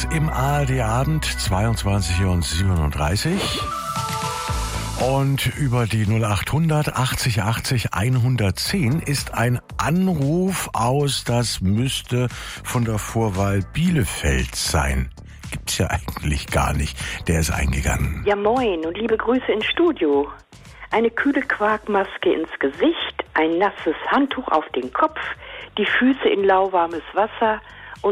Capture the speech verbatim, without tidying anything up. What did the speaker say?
im A R D-Abend, zweiundzwanzig Uhr siebenunddreißig. Und über die null achthundert achtzig achtzig hundertzehn ist ein Anruf aus, das müsste von der Vorwahl Bielefeld sein. Gibt's ja eigentlich gar nicht. Der ist eingegangen. Ja, moin und liebe Grüße ins Studio. Eine kühle Quarkmaske ins Gesicht, ein nasses Handtuch auf den Kopf, die Füße in lauwarmes Wasser